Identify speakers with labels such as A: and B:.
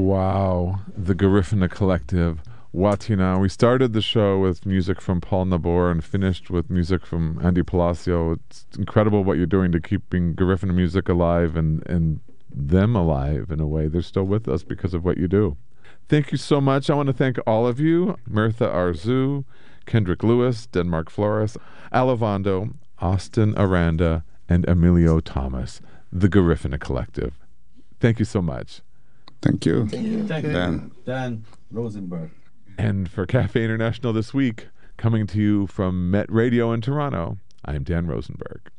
A: Wow. The Garifuna Collective. Watina. We started the show with music from Paul Nabor and finished with music from Andy Palacio. It's incredible what you're doing to keeping Garifuna music alive and them alive in a way. They're still with us because of what you do. Thank you so much. I want to thank all of you. Mirtha Arzu, Kendrick Lewis, Denmark Flores, Alavando, Austin Aranda, and Emilio Thomas. The Garifuna Collective. Thank you so much.
B: Thank you.
C: Thank you.
D: Dan Rosenberg.
A: And for Cafe International this week, coming to you from Met Radio in Toronto, I'm Dan Rosenberg.